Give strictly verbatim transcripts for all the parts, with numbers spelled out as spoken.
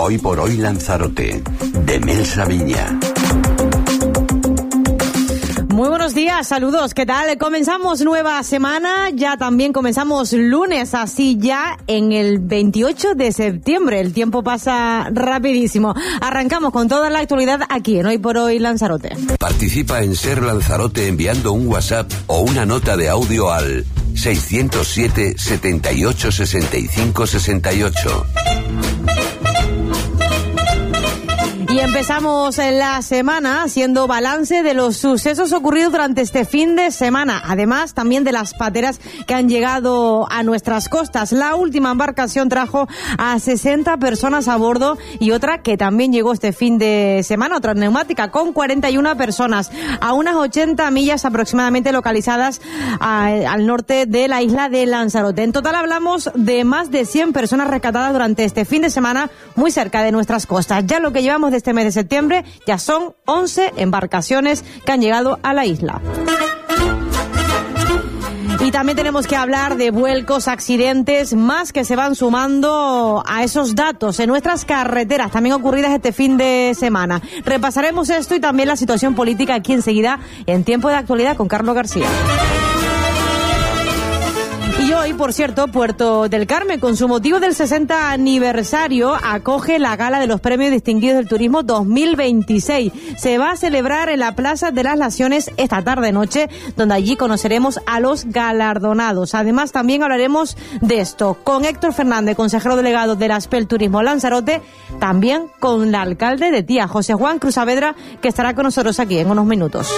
Hoy por hoy Lanzarote, de Mel Sabiña. Muy buenos días, saludos, ¿qué tal? Comenzamos nueva semana, ya también comenzamos lunes, así ya en el veintiocho de septiembre, el tiempo pasa rapidísimo. Arrancamos con toda la actualidad aquí en Hoy por Hoy Lanzarote. Participa en Ser Lanzarote enviando un WhatsApp o una nota de audio al seiscientos siete, setenta y ocho, sesenta y cinco, sesenta y ocho. Y empezamos la semana haciendo balance de los sucesos ocurridos durante este fin de semana. Además, también de las pateras que han llegado a nuestras costas. La última embarcación trajo a sesenta personas a bordo y otra que también llegó este fin de semana, otra neumática, con cuarenta y una personas a unas ochenta millas aproximadamente localizadas a, al norte de la isla de Lanzarote. En total hablamos de más de cien personas rescatadas durante este fin de semana muy cerca de nuestras costas. Ya lo que llevamos de este mes de septiembre ya son once embarcaciones que han llegado a la isla. Y también tenemos que hablar de vuelcos, accidentes, más que se van sumando a esos datos en nuestras carreteras, también ocurridas este fin de semana. Repasaremos esto y también la situación política aquí enseguida en Tiempo de Actualidad con Carlos García. Y hoy, por cierto, Puerto del Carmen, con su motivo del sesenta aniversario, acoge la gala de los Premios Distinguidos del Turismo dos mil veintiséis. Se va a celebrar en la Plaza de las Naciones esta tarde-noche, donde allí conoceremos a los galardonados. Además, también hablaremos de esto con Héctor Fernández, consejero delegado de la ASPEL Turismo Lanzarote, también con el alcalde de Tía, José Juan Cruz Saavedra, que estará con nosotros aquí en unos minutos.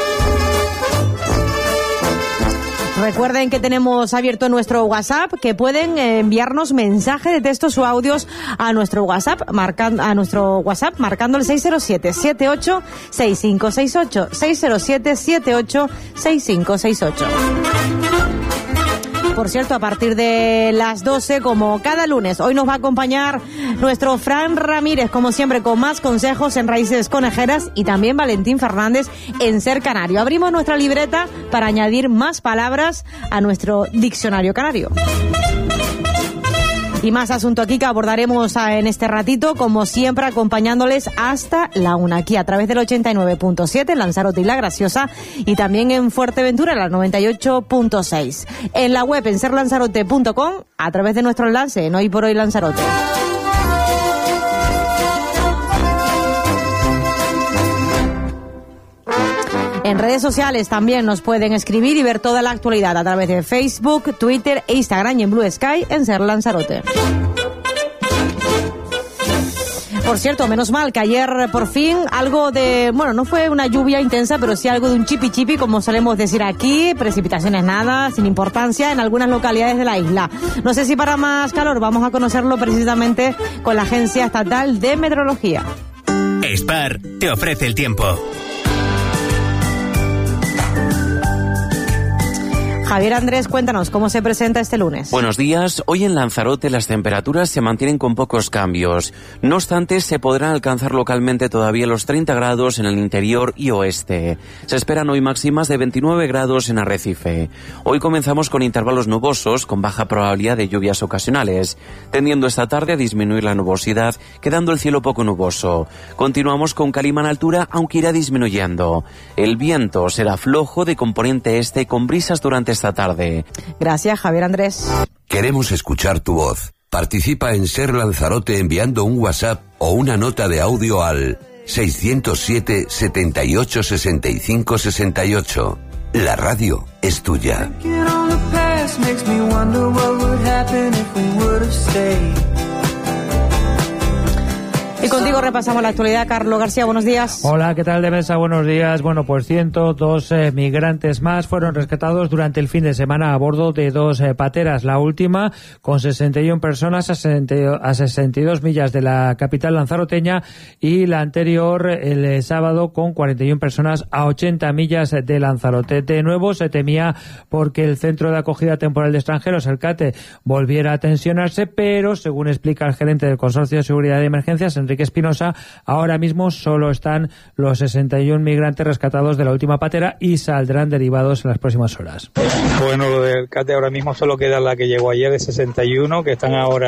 Recuerden que tenemos abierto nuestro WhatsApp, que pueden enviarnos mensajes de textos o audios a nuestro WhatsApp, marcando a nuestro WhatsApp marcando el seis cero siete, siete ocho, seis cinco seis ocho, seis cero siete, siete ocho, seis cinco seis ocho. Por cierto, a partir de las doce, como cada lunes, hoy nos va a acompañar nuestro Fran Ramírez, como siempre, con más consejos en raíces conejeras, y también Valentín Fernández en Ser Canario. Abrimos nuestra libreta para añadir más palabras a nuestro diccionario canario. Y más asunto aquí que abordaremos en este ratito, como siempre, acompañándoles hasta la una, aquí a través del ochenta y nueve punto siete en Lanzarote y La Graciosa, y también en Fuerteventura, en la noventa y ocho punto seis. En la web, en ser lanzarote punto com, a través de nuestro enlace en Hoy por Hoy Lanzarote. En redes sociales también nos pueden escribir y ver toda la actualidad a través de Facebook, Twitter e Instagram, y en Blue Sky en Ser Lanzarote. Por cierto, menos mal que ayer por fin algo de, bueno, no fue una lluvia intensa, pero sí algo de un chipi chipi, como solemos decir aquí, precipitaciones nada, sin importancia en algunas localidades de la isla. No sé si para más calor, vamos a conocerlo precisamente con la Agencia Estatal de Meteorología. Spar te ofrece el tiempo. Javier Andrés, cuéntanos cómo se presenta este lunes. Buenos días. Hoy en Lanzarote las temperaturas se mantienen con pocos cambios. No obstante, se podrán alcanzar localmente todavía los treinta grados en el interior y oeste. Se esperan hoy máximas de veintinueve grados en Arrecife. Hoy comenzamos con intervalos nubosos, con baja probabilidad de lluvias ocasionales, tendiendo esta tarde a disminuir la nubosidad, quedando el cielo poco nuboso. Continuamos con calima en altura, aunque irá disminuyendo. El viento será flojo de componente este, con brisas durante esta tarde. Gracias, Javier Andrés. Queremos escuchar tu voz. Participa en Ser Lanzarote enviando un WhatsApp o una nota de audio al seiscientos siete, setenta y ocho, sesenta y cinco, sesenta y ocho. La radio es tuya. Y contigo repasamos la actualidad. Carlos García, buenos días. Hola, ¿qué tal de mesa? Buenos días. Bueno, pues ciento dos eh, migrantes más fueron rescatados durante el fin de semana a bordo de dos eh, pateras. La última con sesenta y una personas a, sesenta, a sesenta y dos millas de la capital lanzaroteña, y la anterior el eh, sábado con cuarenta y una personas a ochenta millas de Lanzarote. De nuevo se temía porque el Centro de Acogida Temporal de Extranjeros, el CATE, volviera a tensionarse, pero según explica el gerente del Consorcio de Seguridad y Emergencias, Enrique Espinosa, ahora mismo solo están los sesenta y uno migrantes rescatados de la última patera y saldrán derivados en las próximas horas. Bueno, lo del CATE ahora mismo solo queda la que llegó ayer de sesenta y uno, que están ahora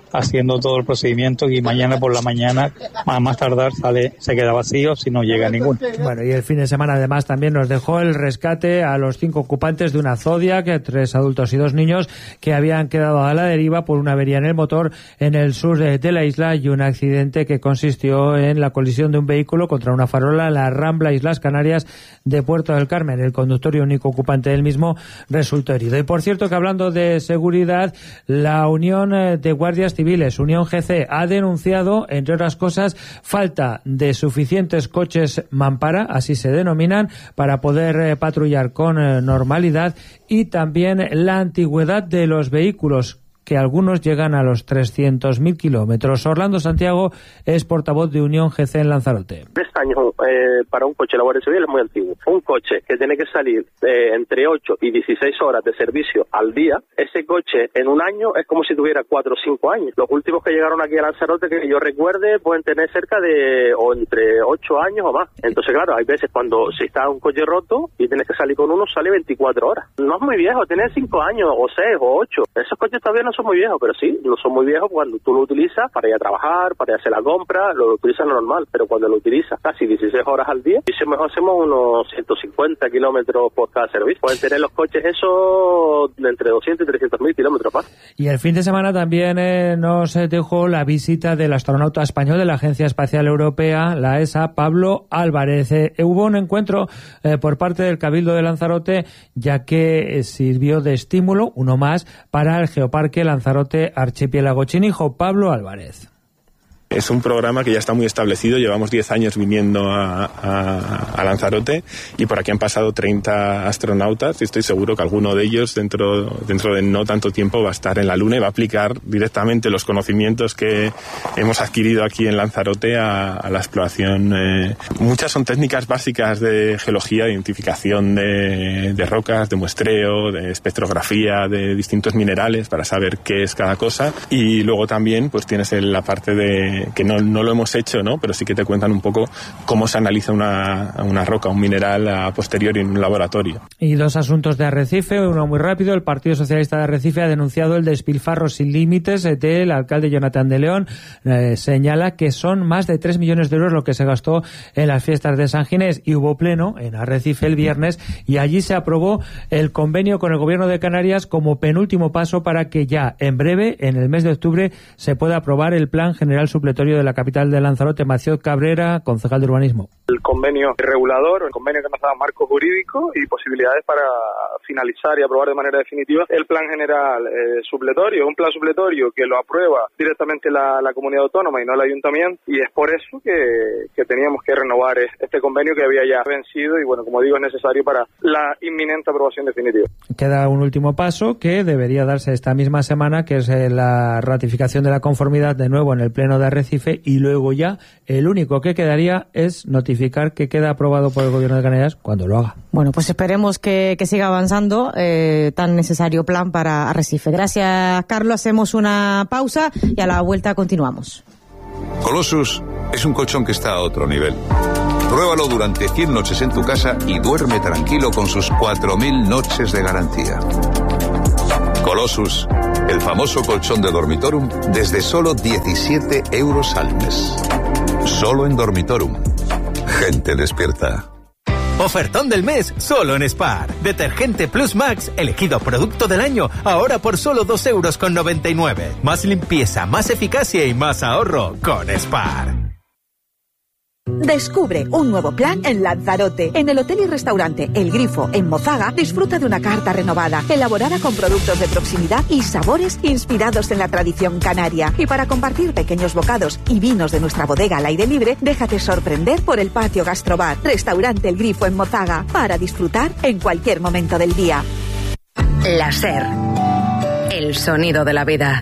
haciendo todo el procedimiento y mañana por la mañana, a más tardar, sale, se queda vacío si no llega ninguno. Bueno, y el fin de semana además también nos dejó el rescate a los cinco ocupantes de una Zodiac, tres adultos y dos niños, que habían quedado a la deriva por una avería en el motor en el sur de, de la isla y un accidente que consistió en la colisión de un vehículo contra una farola en la Rambla Islas Canarias de Puerto del Carmen. El conductor y único ocupante del mismo resultó herido. Y por cierto que hablando de seguridad, la Unión de Guardias Civiles, Unión G C, ha denunciado, entre otras cosas, falta de suficientes coches mampara, así se denominan, para poder eh, patrullar con eh, normalidad, y también la antigüedad de los vehículos, que algunos llegan a los trescientos mil kilómetros. Orlando Santiago es portavoz de Unión G C en Lanzarote. Tres años eh, para un coche de la Guardia Civil es muy antiguo. Un coche que tiene que salir eh, entre ocho y dieciséis horas de servicio al día, ese coche en un año es como si tuviera cuatro o cinco años. Los últimos que llegaron aquí a Lanzarote, que yo recuerde, pueden tener cerca de o entre ocho años o más. Entonces, claro, hay veces cuando si está un coche roto y tienes que salir con uno, sale veinticuatro horas. No es muy viejo, tiene cinco años o seis o ocho. Esos coches todavía no son muy viejos, pero sí, no son muy viejos cuando tú lo utilizas para ir a trabajar, para ir a hacer la compra, lo utilizas normal, pero cuando lo utilizas casi dieciséis horas al día, y si mejor hacemos unos ciento cincuenta kilómetros por cada servicio. Pueden tener los coches eso de entre doscientos y trescientos mil kilómetros más. Y el fin de semana también eh, nos dejó la visita del astronauta español de la Agencia Espacial Europea, la E S A, Pablo Álvarez. Eh, hubo un encuentro eh, por parte del Cabildo de Lanzarote, ya que eh, sirvió de estímulo, uno más, para el Geoparque Lanzarote Archipiélago Chinijo. Pablo Álvarez. Es un programa que ya está muy establecido, llevamos diez años viniendo a, a, a Lanzarote y por aquí han pasado treinta astronautas y estoy seguro que alguno de ellos dentro, dentro de no tanto tiempo va a estar en la Luna y va a aplicar directamente los conocimientos que hemos adquirido aquí en Lanzarote a, a la exploración. Eh, muchas son técnicas básicas de geología, de identificación de, de rocas, de muestreo, de espectrografía de distintos minerales para saber qué es cada cosa, y luego también pues tienes la parte de que no, no lo hemos hecho, ¿no? Pero sí que te cuentan un poco cómo se analiza una, una roca, un mineral a posteriori en un laboratorio. Y dos asuntos de Arrecife, uno muy rápido. El Partido Socialista de Arrecife ha denunciado el despilfarro sin límites del alcalde Jonathan de León. Eh, señala que son más de tres millones de euros lo que se gastó en las fiestas de San Ginés, y hubo pleno en Arrecife el viernes y allí se aprobó el convenio con el Gobierno de Canarias como penúltimo paso para que ya en breve, en el mes de octubre, se pueda aprobar el Plan General Supletorio de la capital de Lanzarote. Mació Cabrera, concejal de urbanismo. El convenio regulador, el convenio que nos da marco jurídico y posibilidades para finalizar y aprobar de manera definitiva el plan general eh, supletorio, un plan supletorio que lo aprueba directamente la, la comunidad autónoma y no el ayuntamiento, y es por eso que, que teníamos que renovar este convenio que había ya vencido y, bueno, como digo, es necesario para la inminente aprobación definitiva. Queda un último paso que debería darse esta misma semana, que es eh, la ratificación de la conformidad de nuevo en el Pleno de Arrecife, y luego ya el único que quedaría es notificar que queda aprobado por el Gobierno de Canarias cuando lo haga. Bueno, pues esperemos que, que siga avanzando eh, tan necesario plan para Arrecife. Gracias, Carlos. Hacemos una pausa y a la vuelta continuamos. Colossus es un colchón que está a otro nivel. Pruébalo durante cien noches en tu casa y duerme tranquilo con sus cuatro mil noches de garantía. Colossus, el famoso colchón de Dormitorum, desde solo diecisiete euros al mes. Solo en Dormitorum. Gente despierta. Ofertón del mes, solo en Spar. Detergente Plus Max, elegido producto del año, ahora por solo dos euros con noventa y nueve. Más limpieza, más eficacia y más ahorro con Spar. Descubre un nuevo plan en Lanzarote. En el hotel y restaurante El Grifo, en Mozaga, disfruta de una carta renovada, elaborada con productos de proximidad y sabores inspirados en la tradición canaria. Y para compartir pequeños bocados y vinos de nuestra bodega al aire libre, déjate sorprender por el patio Gastrobar. Restaurante El Grifo en Mozaga, para disfrutar en cualquier momento del día. La SER, el sonido de la vida.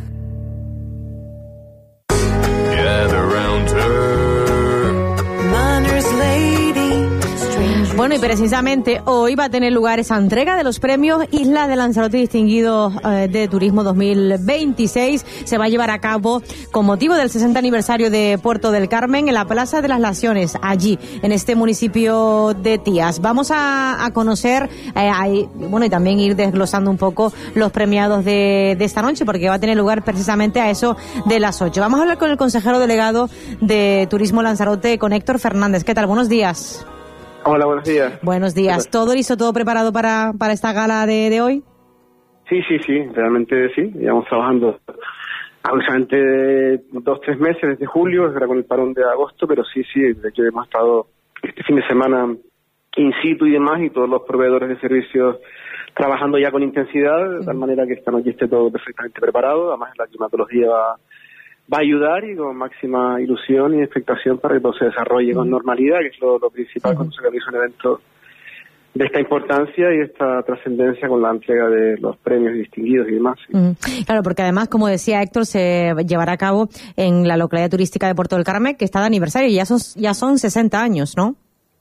Bueno, Bueno, y precisamente hoy va a tener lugar esa entrega de los premios Isla de Lanzarote Distinguidos eh, de Turismo dos mil veintiséis. Se va a llevar a cabo con motivo del sesenta aniversario de Puerto del Carmen en la Plaza de las Naciones, allí, en este municipio de Tías. Vamos a, a conocer, eh, ahí, bueno, y también ir desglosando un poco los premiados de, de esta noche, porque va a tener lugar precisamente a eso de las ocho. Vamos a hablar con el consejero delegado de Turismo Lanzarote, con Héctor Fernández. ¿Qué tal? Buenos días. Hola, buenos días. Buenos días. ¿Todo listo, todo preparado para, para esta gala de, de hoy? Sí, sí, sí, realmente sí. Llevamos trabajando aproximadamente dos, tres meses desde julio, era con el parón de agosto, pero sí, sí, de hecho hemos estado este fin de semana in situ y demás, y todos los proveedores de servicios trabajando ya con intensidad, de tal manera que esta noche esté todo perfectamente preparado. Además, la climatología va, va a ayudar, y con máxima ilusión y expectación para que todo se desarrolle con normalidad, que es lo, lo principal cuando se realiza un evento de esta importancia y esta trascendencia con la entrega de los premios distinguidos y demás. Sí. Mm, claro, porque además, como decía Héctor, se llevará a cabo en la localidad turística de Puerto del Carmen, que está de aniversario, y ya son, ya son sesenta años, ¿no?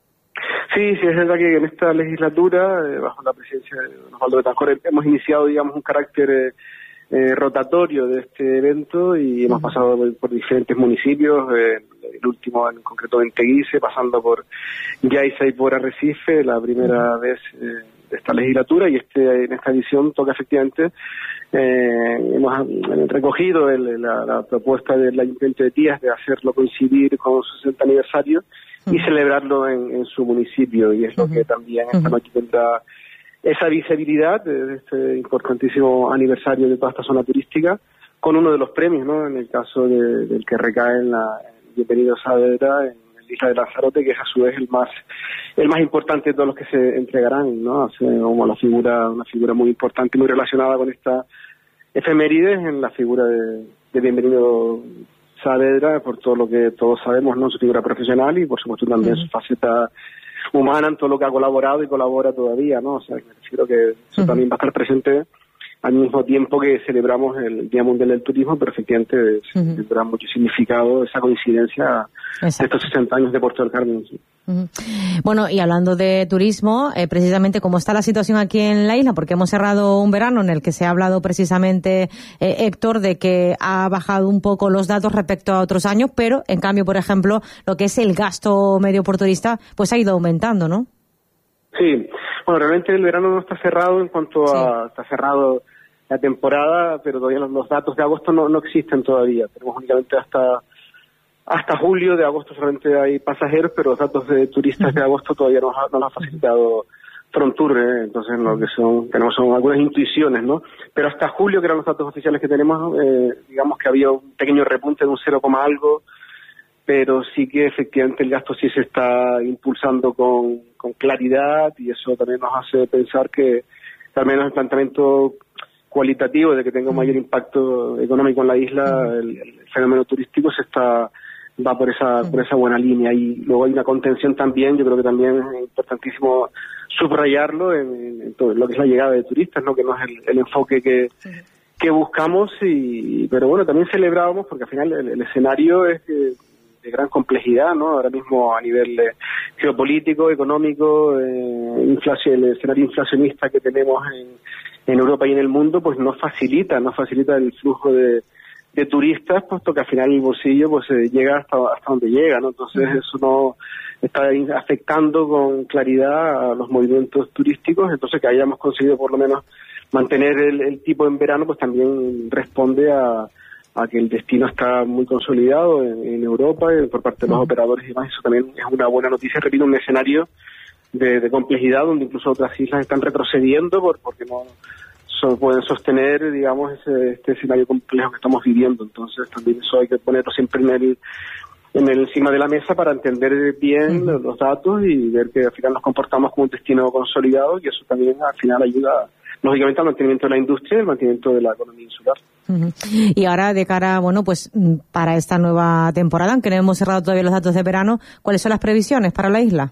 Sí, sí, es verdad que en esta legislatura, eh, bajo la presidencia de don Osvaldo Betancourt, hemos iniciado, digamos, un carácter eh, eh, rotatorio de este evento, y hemos pasado por, por diferentes municipios, eh, el último en concreto en Teguise, pasando por Yaiza y por Arrecife, la primera vez eh, de esta legislatura, y este en esta edición toca efectivamente, eh, hemos recogido el, la, la propuesta del Ayuntamiento de Tías de hacerlo coincidir con su sesenta aniversario y celebrarlo en, en su municipio, y es lo que también esta noche tendrá esa visibilidad de este importantísimo aniversario de toda esta zona turística, con uno de los premios, ¿no? En el caso de, del que recae en la en Bienvenido Saavedra, en la Isla de Lanzarote, que es a su vez el más el más importante de todos los que se entregarán, ¿no? Hace como la figura, una figura muy importante, muy relacionada con esta efemérides, en la figura de, de Bienvenido Saavedra, por todo lo que todos sabemos, ¿no? Su figura profesional, y por supuesto también uh-huh. su faceta humana, en todo lo que ha colaborado y colabora todavía, ¿no? O sea, me refiero que eso uh-huh. también va a estar presente al mismo tiempo que celebramos el Día Mundial del Turismo, pero efectivamente uh-huh. tendrá mucho significado esa coincidencia Exacto. de estos sesenta años de Puerto del Carmen. ¿Sí? Uh-huh. Bueno, y hablando de turismo, eh, precisamente cómo está la situación aquí en la isla, porque hemos cerrado un verano en el que se ha hablado precisamente, eh, Héctor, de que ha bajado un poco los datos respecto a otros años, pero en cambio, por ejemplo, lo que es el gasto medio por turista, pues ha ido aumentando, ¿no? Sí, bueno, realmente el verano no está cerrado en cuanto sí. a, está cerrado la temporada, pero todavía los, los datos de agosto no, no existen todavía, tenemos únicamente hasta hasta julio. De agosto solamente hay pasajeros, pero los datos de turistas de agosto todavía no, no los ha facilitado Frontour, ¿eh? Entonces lo que son, tenemos son algunas intuiciones, ¿no? Pero hasta julio, que eran los datos oficiales que tenemos, eh, digamos que había un pequeño repunte de un cero, algo, pero sí que efectivamente el gasto sí se está impulsando con, con claridad, y eso también nos hace pensar que al menos el planteamiento cualitativo de que tenga un mayor impacto económico en la isla, el, el fenómeno turístico se está va por esa por esa buena línea. Y luego hay una contención también, yo creo que también es importantísimo subrayarlo en, en todo lo que es la llegada de turistas, ¿no? Que no es el, el enfoque que que buscamos, y pero bueno, también celebrábamos porque al final el, el escenario es de, de gran complejidad, ¿no? Ahora mismo a nivel eh, geopolítico, económico, eh, inflación, el escenario inflacionista que tenemos en, en Europa y en el mundo, pues no facilita, no facilita el flujo de, de turistas, puesto que al final el bolsillo pues eh, llega hasta hasta donde llega, ¿no? Entonces uh-huh. eso no está afectando con claridad a los movimientos turísticos. Entonces que hayamos conseguido por lo menos mantener el, el tipo en verano, pues también responde a, a que el destino está muy consolidado en, en Europa, y por parte de los uh-huh. operadores y demás. Eso también es una buena noticia. Repito, un escenario de, de complejidad donde incluso otras islas están retrocediendo por porque no so, pueden sostener, digamos, ese, este escenario complejo que estamos viviendo. Entonces también eso hay que ponerlo siempre en el en el encima de la mesa para entender bien uh-huh. los datos y ver que al final nos comportamos como un destino consolidado, y eso también al final ayuda lógicamente al mantenimiento de la industria y el mantenimiento de la economía insular. Uh-huh. Y ahora, de cara, bueno, pues para esta nueva temporada, aunque no hemos cerrado todavía los datos de verano, ¿cuáles son las previsiones para la isla?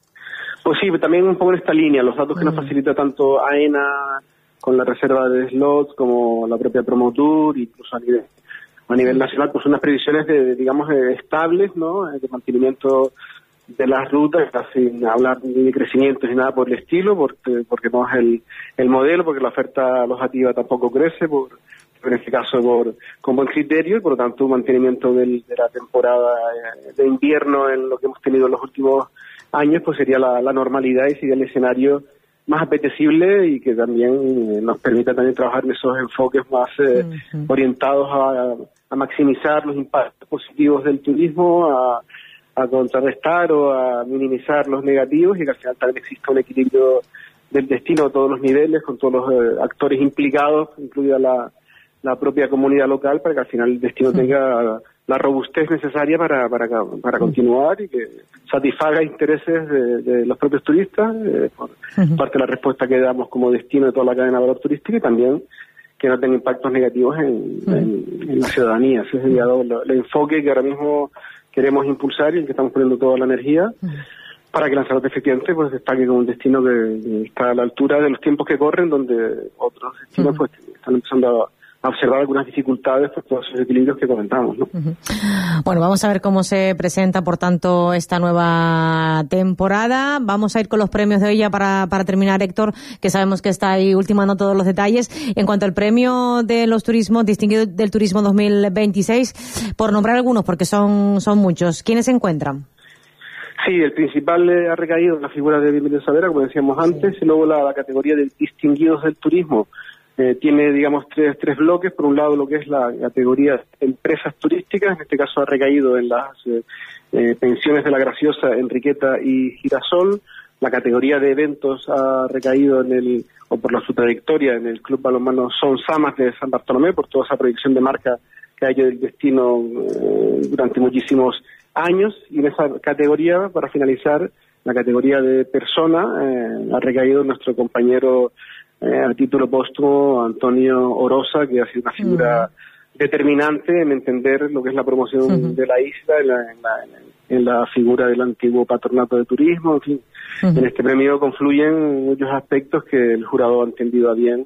Pues sí, también un poco en esta línea, los datos que uh-huh. nos facilita tanto AENA con la reserva de slots como la propia Promotour, incluso a nivel a nivel nacional, pues unas previsiones de, digamos, de estables, ¿no? De mantenimiento de las rutas, sin hablar ni de crecimiento ni nada por el estilo, porque, porque no es el, el modelo, porque la oferta alojativa tampoco crece, por, en este caso por, con buen criterio, y por lo tanto un mantenimiento del, de la temporada de invierno en lo que hemos tenido en los últimos años, pues sería la, la normalidad y sería el escenario más apetecible y que también eh, nos permita también trabajar en esos enfoques más eh, uh-huh. orientados a, a maximizar los impactos positivos del turismo, a, a contrarrestar o a minimizar los negativos, y que al final también exista un equilibrio del destino a todos los niveles, con todos los eh, actores implicados, incluida la, la propia comunidad local, para que al final el destino uh-huh. tenga la robustez necesaria para, para, para continuar y que satisfaga intereses de, de los propios turistas, eh, por uh-huh. parte de la respuesta que damos como destino de toda la cadena de valor turística, y también que no tenga impactos negativos en, uh-huh. en, en la ciudadanía. Ese sería el, el enfoque que ahora mismo queremos impulsar y en que estamos poniendo toda la energía uh-huh. para que Lanzarote efectivamente pues destaque como un destino que, que está a la altura de los tiempos que corren, donde otros destinos uh-huh. pues están empezando a a observar algunas dificultades por todos esos equilibrios que comentamos, ¿no? Uh-huh. Bueno, vamos a ver cómo se presenta, por tanto, esta nueva temporada. Vamos a ir con los premios de hoy ya para, para terminar, Héctor, que sabemos que está ahí ultimando todos los detalles. En cuanto al premio de los turismos, distinguido del turismo dos mil veintiséis, por nombrar algunos, porque son, son muchos, ¿quiénes se encuentran? Sí, el principal eh, ha recaído en la figura de Bienvenido Savera, como decíamos antes, y luego la, la categoría de distinguidos del turismo. Eh, tiene, digamos, tres, tres bloques. Por un lado, lo que es la categoría empresas turísticas, en este caso ha recaído en las eh, eh, pensiones de La Graciosa, Enriqueta y Girasol. La categoría de eventos ha recaído en el, o por la su trayectoria, en el Club Balonmano Son Samas de San Bartolomé, por toda esa proyección de marca que ha hecho del destino eh, durante muchísimos años. Y en esa categoría, para finalizar, la categoría de persona, eh, ha recaído nuestro compañero Eh, a título póstumo, Antonio Orosa, que ha sido una figura uh-huh. determinante en entender lo que es la promoción uh-huh. de la isla, en la, en, la, en la figura del antiguo patronato de turismo, en fin. Uh-huh. En este premio confluyen muchos aspectos que el jurado ha entendido a bien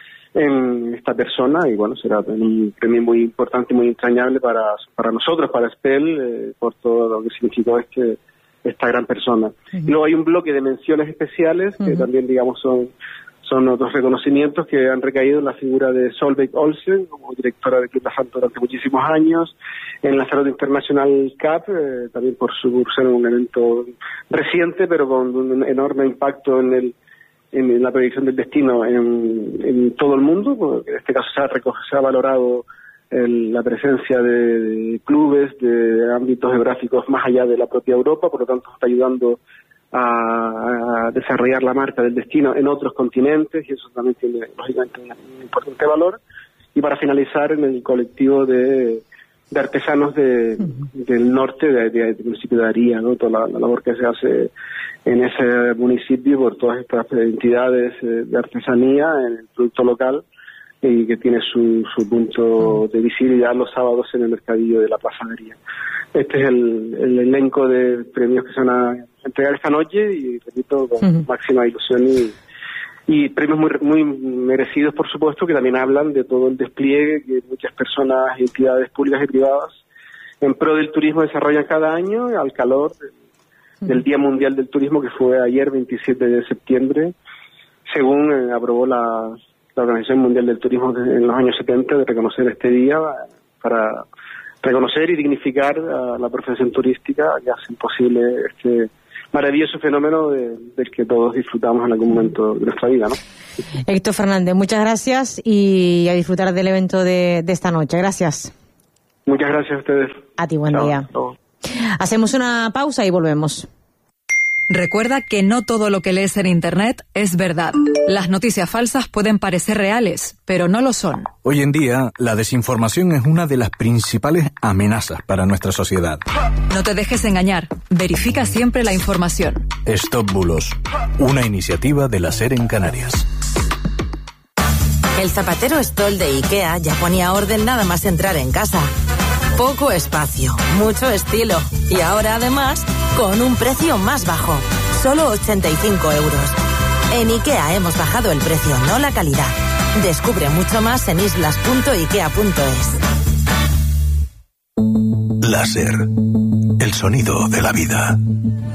en esta persona, y bueno, será un premio muy importante y muy entrañable para, para nosotros, para Spell, eh, por todo lo que significó este esta gran persona. Uh-huh. Y luego hay un bloque de menciones especiales que uh-huh. también, digamos, son Son otros reconocimientos que han recaído en la figura de Solveig Olsen, como directora de Club La Santo durante muchísimos años, en la Lanzarote International Cup, eh, también por su ser un evento reciente, pero con un enorme impacto en el en la proyección del destino en, en todo el mundo, porque en este caso se ha, se ha valorado el, la presencia de, de clubes de ámbitos geográficos más allá de la propia Europa, por lo tanto está ayudando a, a desarrollar la marca del destino en otros continentes, y eso también tiene lógicamente un, un importante valor. Y para finalizar, en el colectivo de, de artesanos de, uh-huh. del norte de, de, del municipio de Aría, ¿no? Toda la, la labor que se hace en ese municipio por todas estas entidades eh, de artesanía en el producto local, y que tiene su, su punto uh-huh. de visibilidad los sábados en el mercadillo de la Plaza de Aría. Este es el, el elenco de premios que se van a entregar esta noche, y repito, con uh-huh. máxima ilusión, y, y premios muy muy merecidos, por supuesto, que también hablan de todo el despliegue que muchas personas y entidades públicas y privadas en pro del turismo desarrollan cada año al calor del, uh-huh. del Día Mundial del Turismo, que fue ayer, veintisiete de septiembre, según eh, aprobó la, la Organización Mundial del Turismo de, en los años setenta, de reconocer este día para reconocer y dignificar a la profesión turística, que hacen posible este maravilloso fenómeno de, del que todos disfrutamos en algún momento de nuestra vida, ¿no? Héctor Fernández, muchas gracias, y a disfrutar del evento de, de esta noche. Gracias. Muchas gracias a ustedes. A ti, buen Chao. día. Chao. Hacemos una pausa y volvemos. Recuerda que no todo lo que lees en Internet es verdad. Las noticias falsas pueden parecer reales, pero no lo son. Hoy en día, la desinformación es una de las principales amenazas para nuestra sociedad. No te dejes engañar. Verifica siempre la información. Stop Bulos, una iniciativa de la SER en Canarias. El zapatero Stoll de IKEA ya ponía orden nada más entrar en casa. Poco espacio, mucho estilo. Y ahora, además, con un precio más bajo. Solo ochenta y cinco euros. En IKEA hemos bajado el precio, no la calidad. Descubre mucho más en islas punto ikea punto es. Láser. El sonido de la vida.